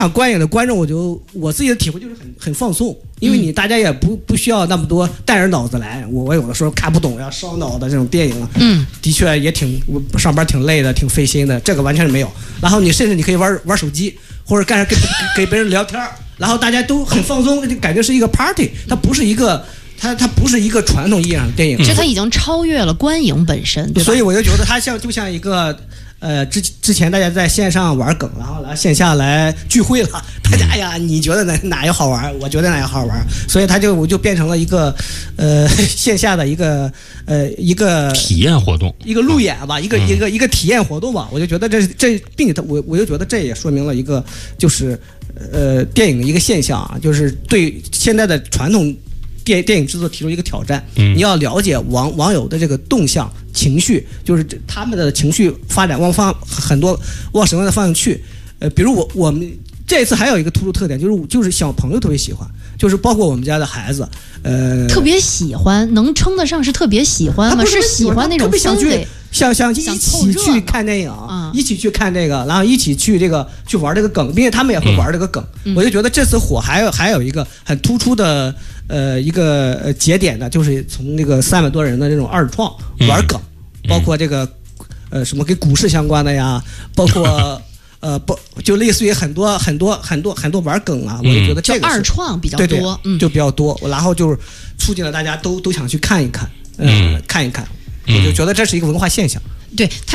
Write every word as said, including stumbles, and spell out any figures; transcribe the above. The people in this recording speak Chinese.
啊，观影的观众，我就我自己的体会就是很很放松，因为你大家也不不需要那么多带着脑子来。我我有的时候看不懂要烧脑的这种电影，嗯，的确也挺我上班挺累的，挺费心的，这个完全是没有。然后你甚至你可以玩玩手机，或者干跟给别人聊天，然后大家都很放松，感觉是一个 party， 它不是一个。它它不是一个传统意义上的电影， 其实它已经超越了观影本身，对吧？ 所以我就觉得它像就像一个呃之之前大家在线上玩梗，然后来线下来聚会了，大家哎呀，你觉得哪哪个好玩？我觉得哪个好玩？所以它就我就变成了一个呃线下的一个呃一个体验活动， 一个路演吧，一个、嗯、一个一个体验活动吧。我就觉得这这，并且它我我就觉得这也说明了一个就是呃电影的一个现象啊，就是对现在的传统。电电影制作提出一个挑战，嗯、你要了解网网友的这个动向、情绪，就是他们的情绪发展往方很多往什么样的方向去。呃，比如我我们这次还有一个突出特点，就是就是小朋友特别喜欢，就是包括我们家的孩子，呃， 特别喜欢，能称得上是特别喜欢吗？是喜欢那种氛围。 想想一起去看电影，嗯、一起去看这个，然后一起去这个去玩这个梗，并且他们也会玩这个梗。嗯、我就觉得这次火还有还有一个很突出的呃一个呃节点呢，就是从那个三百多人的这种二创玩梗，嗯、包括这个呃什么跟股市相关的呀，包括呃不就类似于很多很多很多很多玩梗啊，我就觉得这个二创比较多， 对对嗯、就比较多，然后就是促进了大家都都想去看一看，呃、嗯，看一看。我就觉得这是一个文化现象。 对他。